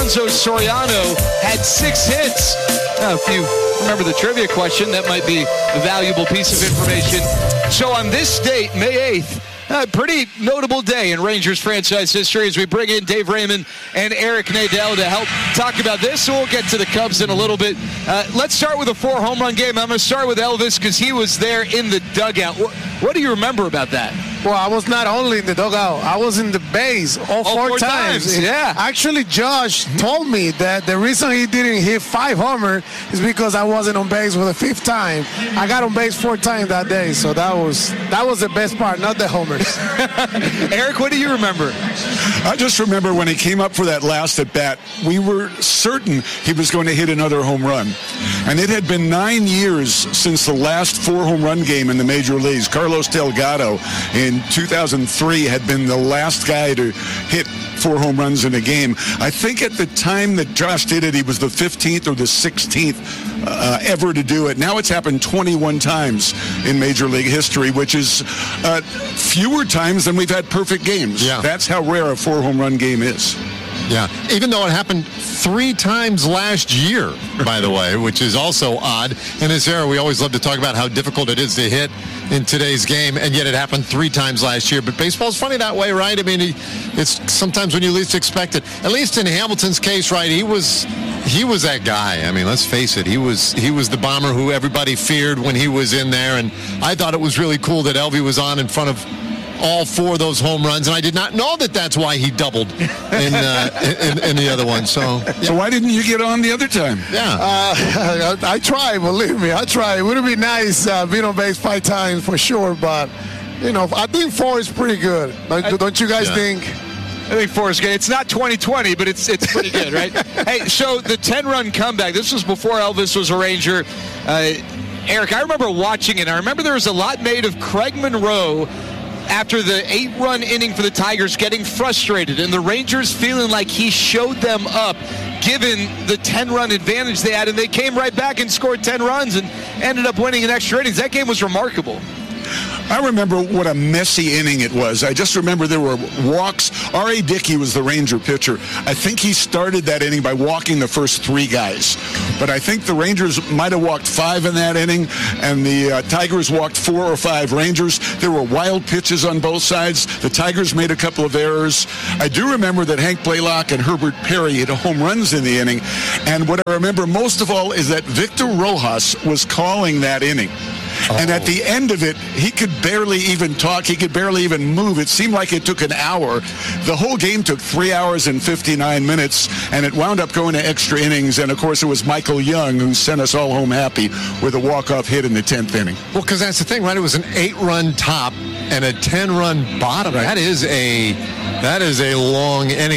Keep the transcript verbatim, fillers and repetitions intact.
Alfonso Soriano had six hits. Now, if you remember the trivia question, that might be a valuable piece of information. So on this date, May eighth, a pretty notable day in Rangers franchise history as we bring in Dave Raymond and Eric Nadel to help talk about this. So we'll get to the Cubs in a little bit. Uh, let's start with a four home run game. I'm going to start with Elvis because he was there in the dugout. What, what do you remember about that? Well, I was not only in the dugout, I was in the base all, all four, four times. times. Yeah. Actually, Josh told me that the reason he didn't hit five homers is because I wasn't on base for the fifth time. I got on base four times that day, so that was that was the best part, not the homers. Eric, what do you remember? I just remember when he came up for that last at bat, we were certain he was going to hit another home run. And it had been nine years since the last four home run game in the major leagues. Carlos Delgado in two thousand three had been the last guy to hit four home runs in a game. I think at the time that Josh did it, he was the fifteenth or the sixteenth uh, ever to do it. Now it's happened twenty-one times in Major League history, which is uh, fewer times than we've had perfect games. Yeah. That's how rare a four home run game is. Yeah, even though it happened three times last year, by the way, which is also odd. In this era, we always love to talk about how difficult it is to hit in today's game, and yet it happened three times last year. But baseball's funny that way, right? I mean, it's sometimes when you least expect it. At least in Hamilton's case, right, he was he was that guy. I mean, let's face it, he was he was the bomber who everybody feared when he was in there, and I thought it was really cool that Elvie was on in front of all four of those home runs, and I did not know that that's why he doubled in uh, in, in the other one. So, yeah. So why didn't you get on the other time? Yeah, uh, I, I tried, believe me, I tried. It would have been nice uh, being on base five times for sure, but you know, I think four is pretty good. Don't, I, don't you guys yeah. think? I think four is good. It's not twenty twenty, but it's it's pretty good, right? Hey, so the ten-run comeback. This was before Elvis was a Ranger. Uh, Eric, I remember watching it. I remember there was a lot made of Craig Monroe after the eight-run inning for the Tigers getting frustrated and the Rangers feeling like he showed them up given the ten-run advantage they had, and they came right back and scored ten runs and ended up winning in extra innings. That game was remarkable. I remember what a messy inning it was. I just remember there were walks. R A. Dickey was the Ranger pitcher. I think he started that inning by walking the first three guys. But I think the Rangers might have walked five in that inning, and the uh, Tigers walked four or five Rangers. There were wild pitches on both sides. The Tigers made a couple of errors. I do remember that Hank Blaylock and Herbert Perry hit home runs in the inning. And what I remember most of all is that Victor Rojas was calling that inning. Oh. And at the end of it, he could barely even talk. He could barely even move. It seemed like it took an hour. The whole game took three hours and fifty-nine minutes, and it wound up going to extra innings. And, of course, it was Michael Young who sent us all home happy with a walk-off hit in the tenth inning. Well, because that's the thing, right? It was an eight-run top and a ten-run bottom. Right. That is a that is a long inning.